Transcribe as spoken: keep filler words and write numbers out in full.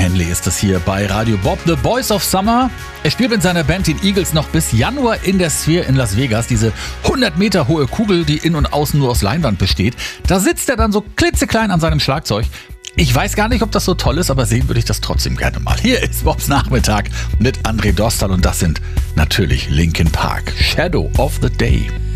Henley ist das hier bei Radio Bob, The Boys of Summer. Er spielt mit seiner Band, den Eagles, noch bis Januar in der Sphere in Las Vegas. Diese hundert Meter hohe Kugel, die in und außen nur aus Leinwand besteht. Da sitzt er dann so klitzeklein an seinem Schlagzeug. Ich weiß gar nicht, ob das so toll ist, aber sehen würde ich das trotzdem gerne mal. Hier ist Bobs Nachmittag mit André Dostal und das sind natürlich Linkin Park, Shadow of the Day.